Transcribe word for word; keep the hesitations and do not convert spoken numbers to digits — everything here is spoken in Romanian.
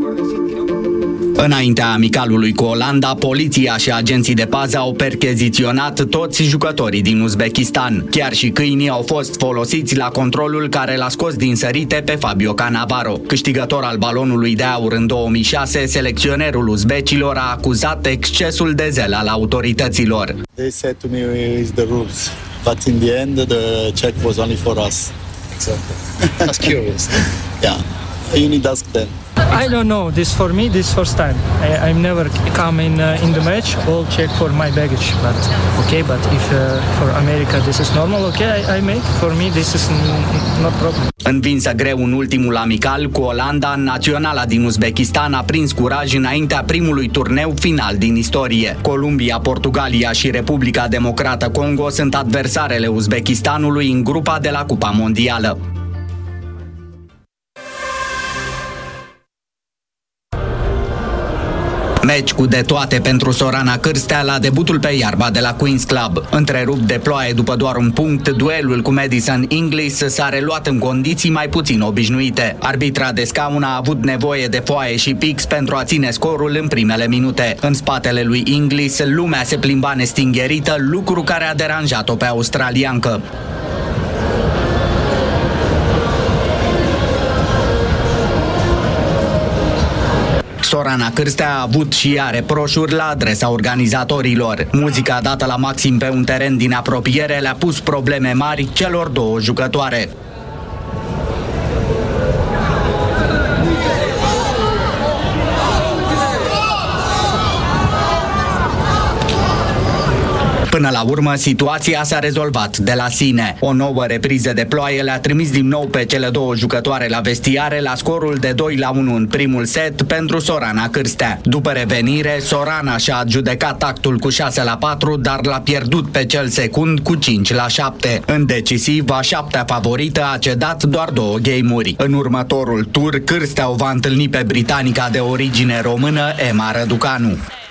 Înaintea amicalului cu Olanda, poliția și agenții de pază au percheziționat toți jucătorii din Uzbekistan. Chiar și câinii au fost folosiți la controlul care l-a scos din sărite pe Fabio Cannavaro. Câștigător al balonului de aur în două mii șase, selecționerul uzbecilor a acuzat excesul de zel al autorităților. They said to me is the rules, but in the end the check was only for us. Exactly. That's curious. Yeah, you need to ask them. I don't know. This for me, this first time. I, I've never come in uh, in the match. All check for my baggage, but okay. But if uh, for America this is normal, okay, I, I make. For me, this is not problem. Învinsă greu în ultimul amical cu Olanda, naționala din Uzbekistan a prins curaj înaintea primului turneu final din istorie. Columbia, Portugalia și Republica Democrată Congo sunt adversarele Uzbekistanului în grupa de la Cupa Mondială. Meci cu de toate pentru Sorana Cârstea la debutul pe iarba de la Queen's Club. Întrerupt de ploaie după doar un punct, duelul cu Madison Inglis s-a reluat în condiții mai puțin obișnuite. Arbitra de scaun a avut nevoie de foaie și pix pentru a ține scorul în primele minute. În spatele lui Inglis, lumea se plimba nestingherită, lucru care a deranjat-o pe australiancă. Sorana Cârstea a avut și ea reproșuri la adresa organizatorilor. Muzica dată la maxim pe un teren din apropiere le-a pus probleme mari celor două jucătoare. Până la urmă, situația s-a rezolvat de la sine. O nouă repriză de ploaie le-a trimis din nou pe cele două jucătoare la vestiare la scorul de doi la unu în primul set pentru Sorana Cârstea. După revenire, Sorana și-a adjudecat actul cu șase la patru, dar l-a pierdut pe cel secund cu cinci la șapte. În decisiv, a șaptea favorită a cedat doar două game-uri. În următorul tur, Cârstea o va întâlni pe britanica de origine română Emma Răducanu.